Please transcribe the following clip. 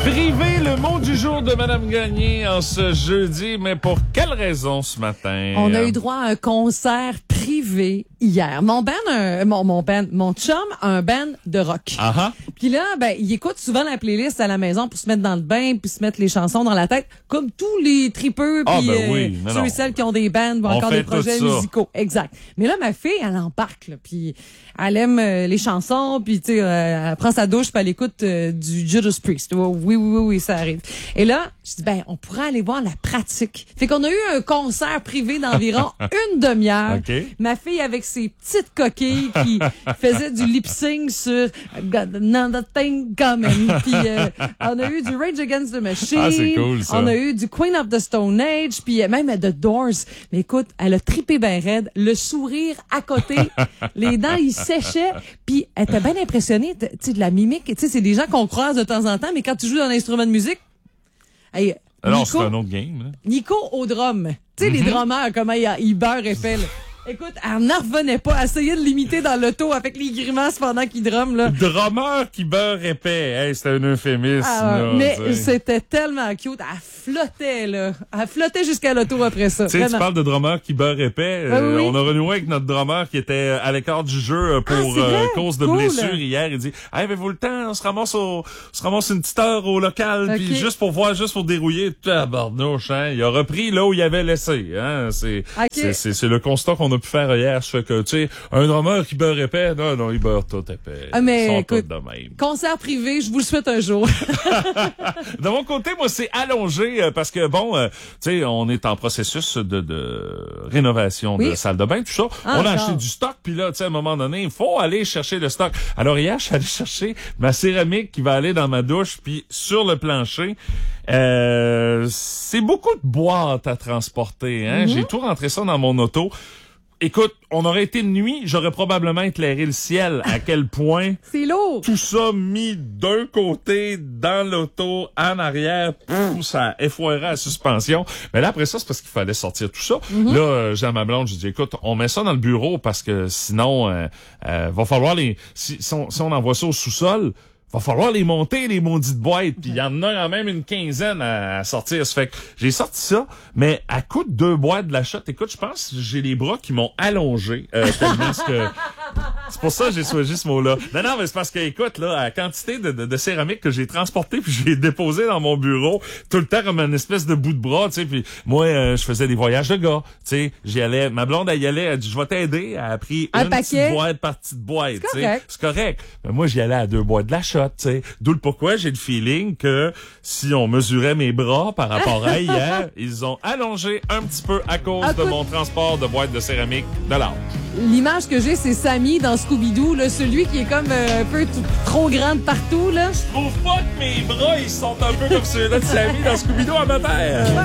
Privé, le mot du jour de Madame Gagné en ce jeudi, mais pour quelle raison ce matin? On a eu droit à un concert privé hier. Mon chum a un band de rock. Ah. Puis là, il écoute souvent la playlist à la maison pour se mettre dans le bain puis se mettre les chansons dans la tête, comme tous les tripeux puis oui, ceux et celles qui ont des bands ou encore des projets tout ça. musicaux. Exact. Mais là, ma fille, elle embarque, là, puis elle aime les chansons, puis tu sais, elle prend sa douche puis elle écoute du Judas Priest. Oui, ça arrive. Et là, je dis on pourrait aller voir la pratique. Fait qu'on a eu un concert privé d'environ une demi-heure. Okay. Ma fille avec ses petites coquilles qui faisait du lip-sync sur Another Thing Coming. Puis on a eu du Rage Against the Machine. Ah, c'est cool, ça. On a eu du Queen of the Stone Age, puis même The Doors. Mais écoute, elle a trippé ben raide, le sourire à côté, les dents ils séchaient, puis elle était bien impressionnée, tu sais, de la mimique. Tu sais, c'est des gens qu'on croise de temps en temps, mais quand tu joues dans un instrument de musique, hey, Alors, c'est un autre game, là. Nico au drum. Tu sais, les drummers, comment ils beurrent épais, là. Écoute, elle n'en revenait pas. Elle essayait de l'imiter dans l'auto avec les grimaces pendant qu'il drumme, là. Drummer qui beurre épais. Hey, c'était un euphémisme, là. Mais t'sais. c'était tellement cute. Elle flottait, là. Elle flottait jusqu'à l'auto après ça. Tu sais, tu parles de drummer qui beurre épais. Oui. On a renoué avec notre drummer qui était à l'écart du jeu pour cause de blessure hier. Il dit, hey, avez-vous le temps? On se ramasse une petite heure au local, puis juste pour dérouiller. Tabarnouche, hein. Il a repris là où il avait laissé, hein. C'est le constat qu'on a pu faire hier. Ça fait que, tu sais, un drummer qui beurre épais, non, il beurre tout épais. Mais ils sont écoute, tous de même. concert privé, je vous le souhaite un jour. De mon côté, moi, c'est allongé parce que, tu sais, on est en processus de rénovation de salle de bain, tout ça. On a acheté du stock, puis là, tu sais, à un moment donné, il faut aller chercher le stock. Alors hier, je suis allé chercher ma céramique qui va aller dans ma douche, puis sur le plancher. C'est beaucoup de boîtes à transporter, hein. J'ai tout rentré ça dans mon auto. Écoute, on aurait été de nuit, j'aurais probablement éclairé le ciel. À quel point c'est lourd. Tout ça mis d'un côté dans l'auto, en arrière, ça effoirait la suspension. Mais là, après ça, c'est parce qu'il fallait sortir tout ça. Là, j'ai à ma blonde, je dis, écoute, on met ça dans le bureau parce que sinon, va falloir si on envoie ça au sous-sol, va falloir les monter, les maudites boîtes. Puis il y en a quand même une quinzaine à sortir. Ça fait que j'ai sorti ça, mais à coup de 2 boîtes de la shot, écoute, je pense que j'ai les bras qui m'ont allongé. Tellement que... C'est pour ça que j'ai choisi ce mot-là. Non, mais c'est parce que, écoute, là, la quantité de céramique que j'ai transporté puis j'ai déposé dans mon bureau, tout le temps comme une espèce de bout de bras, tu sais. Puis moi, je faisais des voyages de gars, tu sais. J'y allais, ma blonde, elle y allait, elle dit, je vais t'aider. Elle a pris une petite boîte par petite boîte, tu sais. C'est correct. Mais moi, j'y allais à 2 boîtes de la shot, tu sais. D'où le pourquoi j'ai le feeling que si on mesurait mes bras par rapport à hier, ils ont allongé un petit peu à cause de mon transport de boîtes de céramique de l'âge. L'image que j'ai, c'est Sammy dans Scooby-Doo, là, celui qui est comme un peu trop grande partout, là. Je trouve pas que mes bras, ils sont un peu comme ceux-là de Sammy dans Scooby-Doo à ma mère.